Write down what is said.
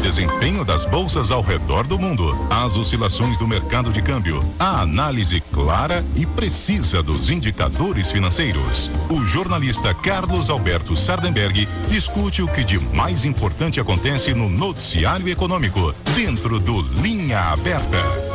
desempenho das bolsas ao redor do mundo, as oscilações do mercado de câmbio, a análise clara e precisa dos indicadores financeiros. O jornalista Carlos Alberto Sardenberg discute o que de mais importante acontece no noticiário econômico, dentro do Linha Aberta.